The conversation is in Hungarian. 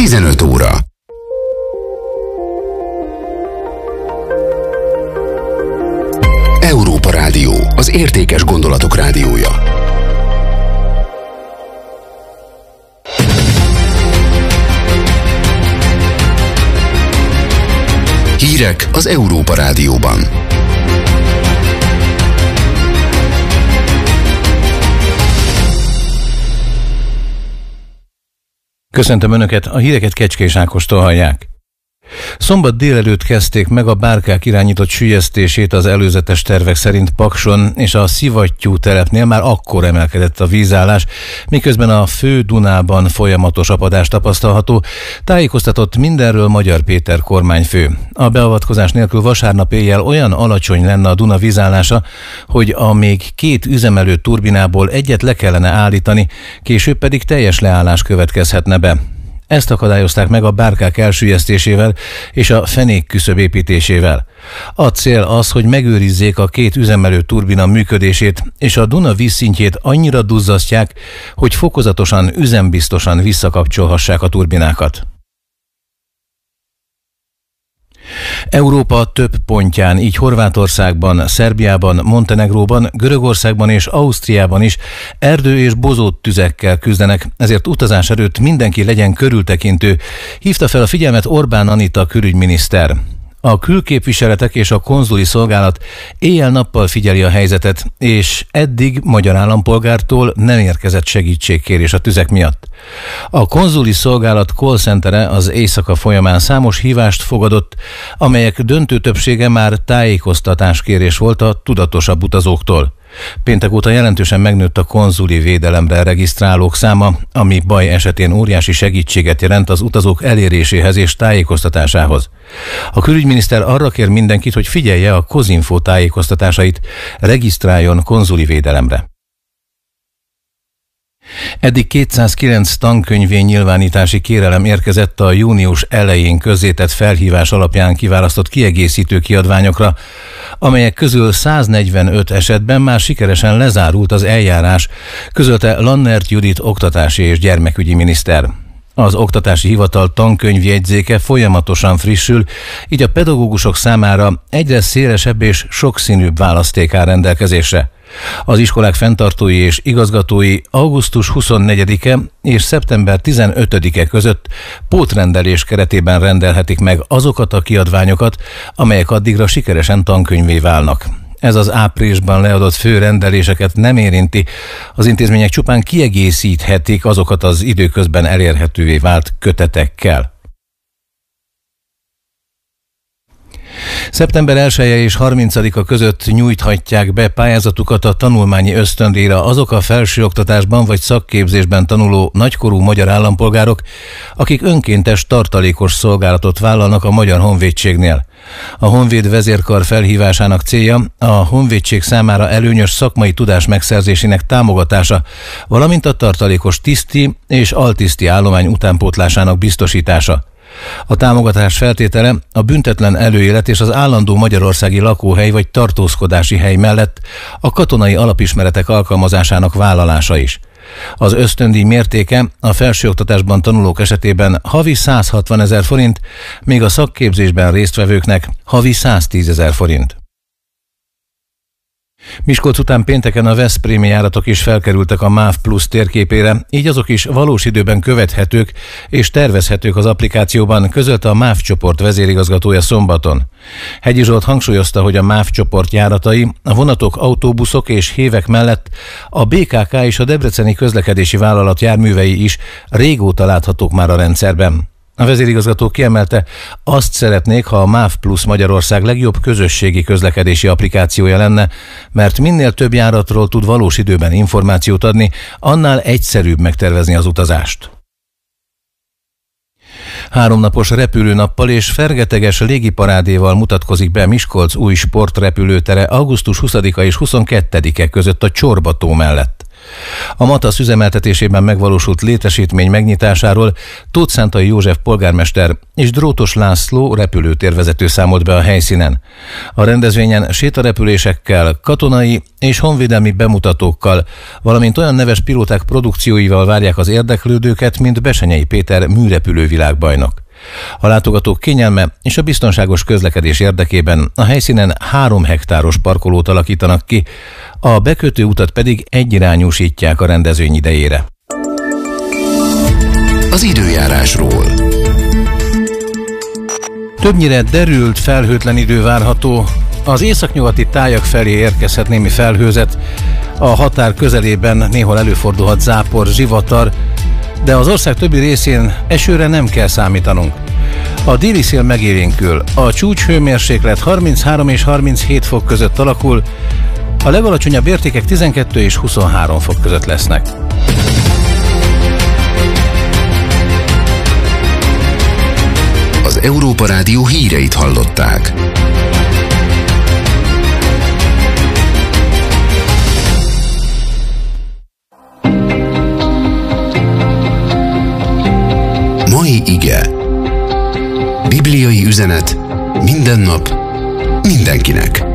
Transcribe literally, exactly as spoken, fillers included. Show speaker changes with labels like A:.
A: tizenöt óra. Európa Rádió, az értékes gondolatok rádiója. Hírek az Európa Rádióban.
B: Köszöntöm Önöket, a híreket Kecskés Ákostól hallják. Szombat délelőtt kezdték meg a bárkák irányított süllyesztését az előzetes tervek szerint Pakson, és a Szivattyú telepnél már akkor emelkedett a vízállás, miközben a Fő Dunában folyamatos apadás tapasztalható, tájékoztatott mindenről Magyar Péter kormányfő. A beavatkozás nélkül vasárnap éjjel olyan alacsony lenne a Duna vízállása, hogy a még két üzemelő turbinából egyet le kellene állítani, később pedig teljes leállás következhetne be. Ezt akadályozták meg a bárkák elsüllyesztésével és a fenék küszöb építésével. A cél az, hogy megőrizzék a két üzemelő turbina működését, és a Duna vízszintjét annyira duzzasztják, hogy fokozatosan, üzembiztosan visszakapcsolhassák a turbinákat. Európa több pontján, így Horvátországban, Szerbiában, Montenegróban, Görögországban és Ausztriában is erdő- és bozót tüzekkel küzdenek, ezért utazás előtt mindenki legyen körültekintő, hívta fel a figyelmet Orbán Anita külügyminiszter. A külképviseletek és a konzuli szolgálat éjjel-nappal figyeli a helyzetet, és eddig magyar állampolgártól nem érkezett segítségkérés a tüzek miatt. A konzuli szolgálat call centere az éjszaka folyamán számos hívást fogadott, amelyek döntő többsége már tájékoztatáskérés volt a tudatosabb utazóktól. Péntek óta jelentősen megnőtt a konzuli védelemre regisztrálók száma, ami baj esetén óriási segítséget jelent az utazók eléréséhez és tájékoztatásához. A külügyminiszter arra kér mindenkit, hogy figyelje a Kozinfo tájékoztatásait, regisztráljon konzuli védelemre. Eddig kétszázkilenc tankönyvény nyilvánítási kérelem érkezett a június elején közzétett felhívás alapján kiválasztott kiegészítő kiadványokra, amelyek közül száznegyvenöt esetben már sikeresen lezárult az eljárás, közölte Lannert Judit oktatási és gyermekügyi miniszter. Az oktatási hivatal tankönyvjegyzéke folyamatosan frissül, így a pedagógusok számára egyre szélesebb és sokszínűbb választék áll rendelkezésre. Az iskolák fenntartói és igazgatói augusztus huszonnegyedike és szeptember tizenötödike között pótrendelés keretében rendelhetik meg azokat a kiadványokat, amelyek addigra sikeresen tankönyvvé válnak. Ez az áprilisban leadott főrendeléseket nem érinti, az intézmények csupán kiegészíthetik azokat az időközben elérhetővé vált kötetekkel. szeptember elseje és harmincadika között nyújthatják be pályázatukat a tanulmányi ösztöndíjra azok a felsőoktatásban vagy szakképzésben tanuló nagykorú magyar állampolgárok, akik önkéntes tartalékos szolgálatot vállalnak a Magyar Honvédségnél. A Honvéd vezérkar felhívásának célja a honvédség számára előnyös szakmai tudás megszerzésének támogatása, valamint a tartalékos tiszti és altiszti állomány utánpótlásának biztosítása. A támogatás feltétele a büntetlen előélet és az állandó magyarországi lakóhely vagy tartózkodási hely mellett a katonai alapismeretek alkalmazásának vállalása is. Az ösztöndíj mértéke a felsőoktatásban tanulók esetében havi százhatvanezer forint, míg a szakképzésben résztvevőknek havi száztízezer forint. Miskolc után pénteken a veszprémi járatok is felkerültek a MÁV Plus térképére, így azok is valós időben követhetők és tervezhetők az applikációban, közölte a MÁV csoport vezérigazgatója szombaton. Hegyi Zsolt hangsúlyozta, hogy a MÁV csoport járatai, a vonatok, autóbuszok és hévek mellett a bé ká ká és a Debreceni Közlekedési Vállalat járművei is régóta láthatók már a rendszerben. A vezérigazgató kiemelte, azt szeretnék, ha a MÁV Plus Magyarország legjobb közösségi közlekedési applikációja lenne, mert minél több járatról tud valós időben információt adni, annál egyszerűbb megtervezni az utazást. Háromnapos repülőnappal és fergeteges légiparádéval mutatkozik be Miskolc új sportrepülőtere augusztus huszadika és huszonkettedike között a Csorba tó mellett. A Matasz üzemeltetésében megvalósult létesítmény megnyitásáról Tóth Szántai József polgármester és Drótos László repülőtérvezető számolt be a helyszínen. A rendezvényen sétarepülésekkel, katonai és honvédelmi bemutatókkal, valamint olyan neves pilóták produkcióival várják az érdeklődőket, mint Besenyei Péter műrepülő világbajnok. A látogatók kényelme és a biztonságos közlekedés érdekében a helyszínen három hektáros parkolót alakítanak ki, a bekötő utat pedig egyirányúsítják a rendezvény idejére.
A: Az időjárásról.
B: Többnyire derült, felhőtlen idő várható. Az északnyugati tájak felé érkezhet némi felhőzet, a határ közelében néhol előfordulhat zápor, zivatar, de az ország többi részén esőre nem kell számítanunk. A déli szél megélénkül, a csúcshőmérséklet harminchárom és harminchét fok között alakul, a legalacsonyabb értékek tizenkettő és huszonhárom fok között lesznek.
A: Az Európa Rádió híreit hallották. Mai ige. Bibliai üzenet minden nap, mindenkinek.